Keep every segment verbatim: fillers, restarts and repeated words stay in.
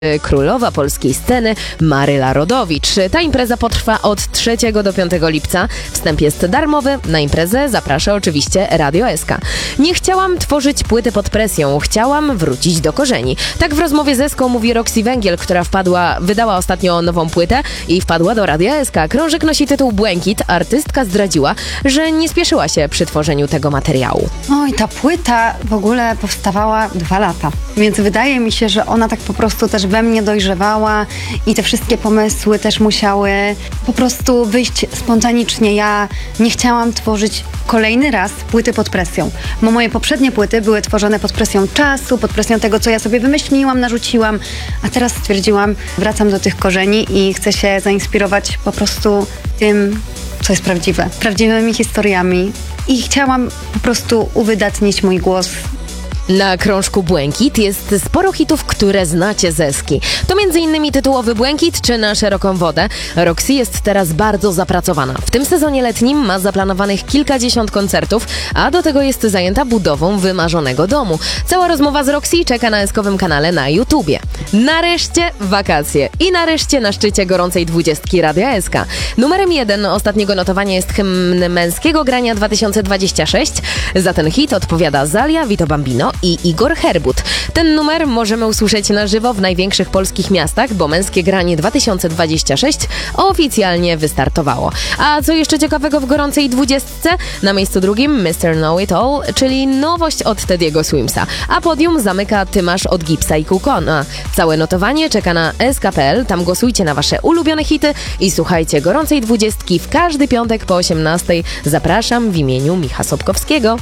królowa polskiej sceny Maryla Rodowicz. Ta impreza potrwa od trzeciego do piątego lipca. Wstęp jest darmowy. Na imprezę zaprasza oczywiście Radio S K. Nie chciałam tworzyć płyty pod presją. Chciałam wrócić do korzeni. Tak w rozmowie z Eską mówi Roxy Węgiel, która wpadła, wydała ostatnio nową płytę i wpadła do Radia S K. Krążek nosi tytuł Błękit. Artystka zdradziła, że nie spieszyła się przy tworzeniu tego materiału. Oj, ta płyta w ogóle powstawała dwa lata. Więc wydaje mi się, że ona tak po prostu też we mnie dojrzewała i te wszystkie pomysły też musiały po prostu wyjść spontanicznie. Ja nie chciałam tworzyć kolejny raz płyty pod presją, bo moje poprzednie płyty były tworzone pod presją czasu, pod presją tego, co ja sobie wymyśliłam, narzuciłam, a teraz stwierdziłam, wracam do tych korzeni i chcę się zainspirować po prostu tym, co jest prawdziwe, prawdziwymi historiami i chciałam po prostu uwydatnić mój głos. Na krążku Błękit jest sporo hitów, które znacie z Eski. To między innymi tytułowy Błękit czy Na szeroką wodę. Roxy jest teraz bardzo zapracowana. W tym sezonie letnim ma zaplanowanych kilkadziesiąt koncertów, a do tego jest zajęta budową wymarzonego domu. Cała rozmowa z Roxy czeka na eskowym kanale na YouTubie. Nareszcie wakacje i nareszcie na szczycie gorącej dwudziestki Radia S K. Numerem jeden ostatniego notowania jest hymn męskiego grania dwa tysiące dwudziesty szósty. Za ten hit odpowiada Zalia, Vito Bambino i Igor Herbut. Ten numer możemy usłyszeć na żywo w największych polskich miastach, bo męskie granie dwa tysiące dwudziesty szósty oficjalnie wystartowało. A co jeszcze ciekawego w gorącej dwudziestce? Na miejscu drugim mister Know It All, czyli nowość od Tediego Swimsa. A podium zamyka Tymasz od Gipsa i Kukona. Całe notowanie czeka na S K kropka P L. Tam głosujcie na wasze ulubione hity i słuchajcie gorącej dwudziestki w każdy piątek po osiemnastej. Zapraszam w imieniu Micha Sobkowskiego.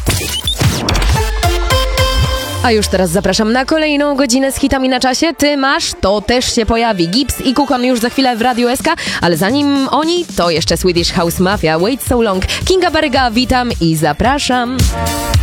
A już teraz zapraszam na kolejną godzinę z hitami na czasie. Ty masz, to też się pojawi. Gips i Kukon już za chwilę w Radiu S K, ale zanim oni, to jeszcze Swedish House Mafia, Wait So Long. Kinga Baryga, witam i zapraszam.